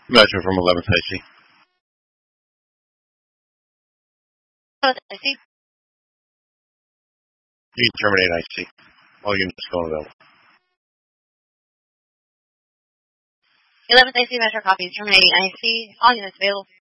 Metro from 11th IC. I see. You can terminate IC. All units going available. 11th IC Metro copy. Terminating IC. All units available.